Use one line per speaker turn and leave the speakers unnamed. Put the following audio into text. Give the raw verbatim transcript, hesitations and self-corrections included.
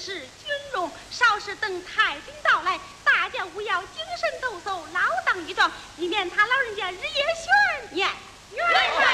是军容，稍时等太君到来，大家务要精神抖擞，老当益壮，以免他老人家日夜悬念。元帅。